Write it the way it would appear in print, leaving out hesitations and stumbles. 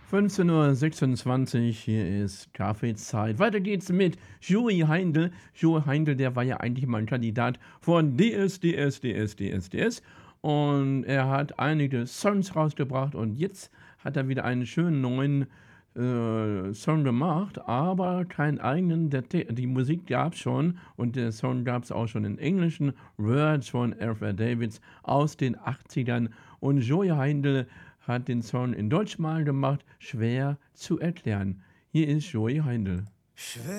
15:26 Uhr, hier ist Kaffeezeit. Weiter geht's mit Joey Heindl. Joey Heindl, der war ja eigentlich mal 'n Kandidat von DSDS. Und er hat einige Songs rausgebracht und jetzt hat er wieder einen schönen neuen, Song gemacht, aber keinen eigenen. Die Musik gab's schon und der Song gab's auch schon in englischen Words von Alfred Davids aus den 80ern. Und Joey Heindl hat den Song in Deutsch mal gemacht, schwer zu erklären. Hier ist Joey Heindl.